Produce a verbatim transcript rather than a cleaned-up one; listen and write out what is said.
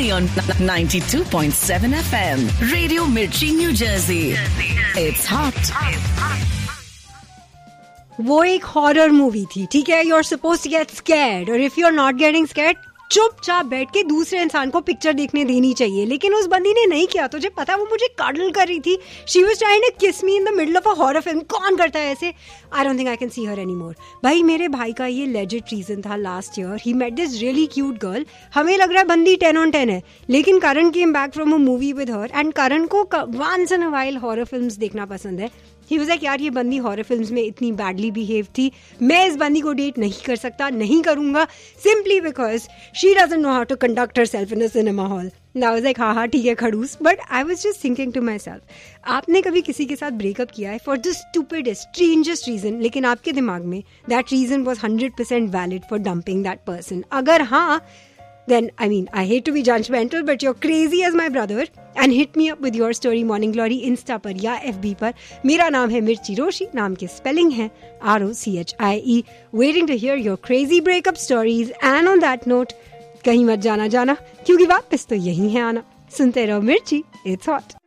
only on ninety-two point seven F M. Radio Mirchi, New Jersey. It's hot. वो एक horror movie थी, ठीक है. You are supposed to get scared, और if you are not getting scared, चुपचाप बैठ के दूसरे इंसान को पिक्चर देखने देनी चाहिए. लेकिन उस बंदी ने नहीं किया. तुझे पता, वो मुझे कडल कर रही थी. शी वाज ट्राइंग टू किस मी in the middle of a horror film. कौन करता है ऐसे? I don't think I can see her anymore. भाई, मेरे भाई का ये लेजिट रीजन था. Last year he met this really cute girl. हमें लग रहा है बंदी टेन ऑन टेन है, लेकिन करण came back from a movie with her, and करण को once in a while horror films देखना पसंद है. He was like, यार ये बंदी हॉरर फिल्म्स में इतनी बैडली बिहेव थी, मैं इस बंदी को डेट नहीं कर सकता, नहीं करूंगा, simply because she doesn't know how to conduct herself in a cinema hall. I was like, हाँ हाँ ठीक है खड़ूस. But I was just thinking to my self, आपने कभी किसी के साथ ब्रेकअप किया है for the stupidest strangest reason, लेकिन आपके दिमाग में that reason was hundred percent valid for dumping that person? अगर हाँ, then I mean, I hate to be judgmental, but you're crazy as my brother, and hit me up with your story Morning Glory Insta पर या F B पर. मेरा नाम है मिर्ची रोशी, नाम के स्पेलिंग है R O C H I E. Waiting to hear your crazy breakup stories, and on that note, कहीं मत जाना जाना, क्योंकि वापस तो यही है आना. सुनते रहो मिर्ची, it's hot.